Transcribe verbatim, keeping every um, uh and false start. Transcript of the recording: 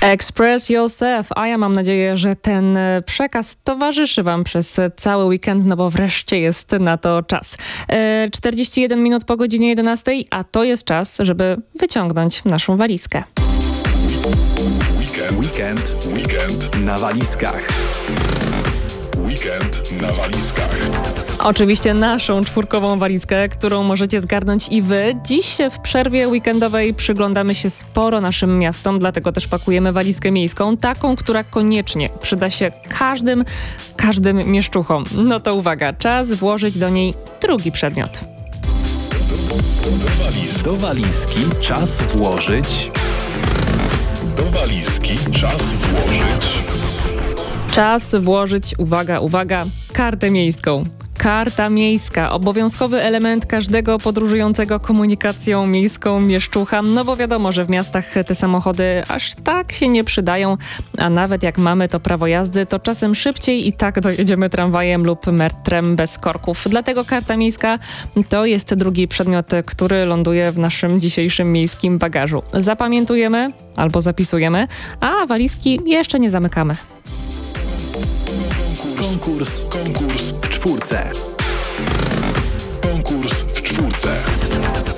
Express yourself, a ja mam nadzieję, że ten przekaz towarzyszy Wam przez cały weekend, no bo wreszcie jest na to czas. czterdzieści jeden minut po godzinie jedenastej, a to jest czas, żeby wyciągnąć naszą walizkę. Weekend, weekend, weekend na walizkach. Weekend na walizkach. Oczywiście naszą czwórkową walizkę, którą możecie zgarnąć i wy. Dziś w przerwie weekendowej przyglądamy się sporo naszym miastom, dlatego też pakujemy walizkę miejską, taką, która koniecznie przyda się każdym, każdym mieszczuchom. No to uwaga, czas włożyć do niej drugi przedmiot. Do, waliz, do walizki czas włożyć. Do walizki czas włożyć. Czas włożyć, uwaga, uwaga, kartę miejską. Karta miejska, obowiązkowy element każdego podróżującego komunikacją miejską mieszczucha, no bo wiadomo, że w miastach te samochody aż tak się nie przydają, a nawet jak mamy to prawo jazdy, to czasem szybciej i tak dojedziemy tramwajem lub metrem bez korków. Dlatego karta miejska to jest drugi przedmiot, który ląduje w naszym dzisiejszym miejskim bagażu. Zapamiętujemy albo zapisujemy, a walizki jeszcze nie zamykamy. Konkurs, konkurs w czwórce. Konkurs w czwórce.